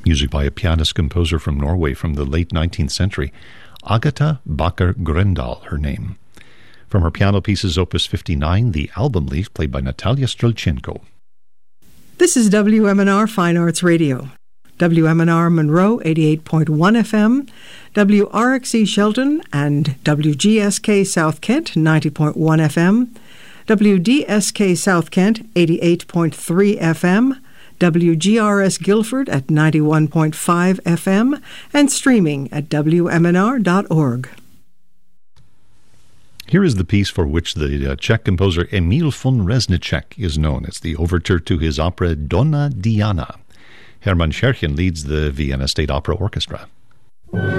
Music by a pianist-composer from Norway from the late 19th century. Agatha Bakker Grøndahl, her name. From her piano pieces, Opus 59, The Album Leaf, played by Natalia Strelchenko. This is WMNR Fine Arts Radio. WMNR Monroe 88.1 FM, WRXE Shelton and WGSK South Kent 90.1 FM, WDSK South Kent 88.3 FM, WGRS Guilford at 91.5 FM, and streaming at WMNR.org. Here is the piece for which the Czech composer Emil von Reznicek is known. It's the overture to his opera Donna Diana. Hermann Scherchen leads the Vienna State Opera Orchestra.